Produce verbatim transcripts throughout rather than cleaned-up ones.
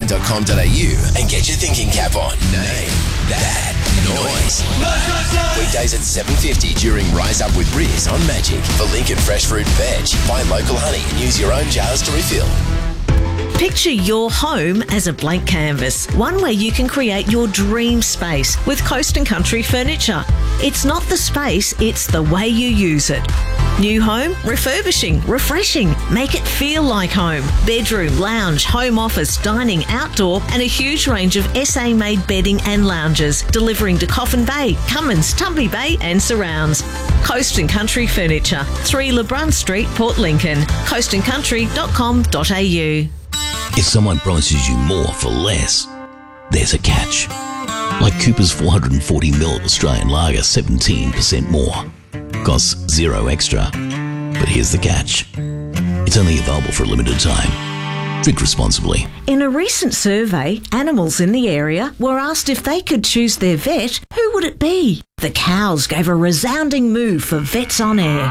dot com dot a u and get your thinking cap on. Name that noise. Weekdays at seven fifty during Rise Up with Riz on Magic. For Lincoln Fresh Fruit and Veg, buy local honey and use your own jars to refill. Picture your home as a blank canvas, one where you can create your dream space with Coast and Country Furniture. It's not the space, it's the way you use it. New home, refurbishing, refreshing, make it feel like home. Bedroom, lounge, home office, dining, outdoor, and a huge range of S A-made bedding and lounges, delivering to Coffin Bay, Cummins, Tumby Bay and surrounds. Coast and Country Furniture, three LeBrun Street, Port Lincoln. coast and country dot com dot a u. If someone promises you more for less, there's a catch. Like Cooper's four hundred forty milliliter Australian Lager, seventeen percent more. Costs zero extra. But here's the catch. It's only available for a limited time. Drink responsibly. In a recent survey, animals in the area were asked if they could choose their vet, who would it be? The cows gave a resounding moo for Vets on Air.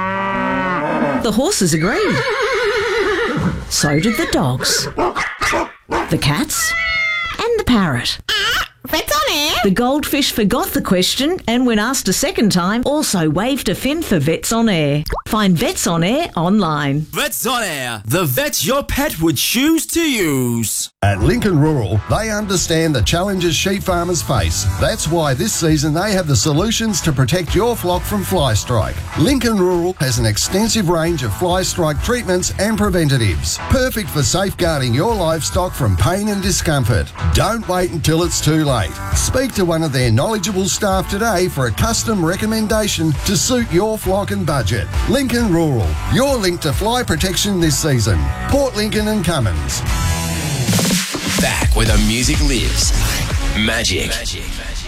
The horses agreed. So did the dogs, the cats, and the parrot. Vets on Air? The goldfish forgot the question and when asked a second time, also waved a fin for Vets on Air. Find Vets on Air online. Vets on Air, the vets your pet would choose to use. At Lincoln Rural, they understand the challenges sheep farmers face. That's why this season they have the solutions to protect your flock from fly strike. Lincoln Rural has an extensive range of fly strike treatments and preventatives, perfect for safeguarding your livestock from pain and discomfort. Don't wait until it's too late. Speak to one of their knowledgeable staff today for a custom recommendation to suit your flock and budget. Lincoln Rural, your link to fly protection this season. Port Lincoln and Cummins. Back where the music lives. Magic. Magic. Magic.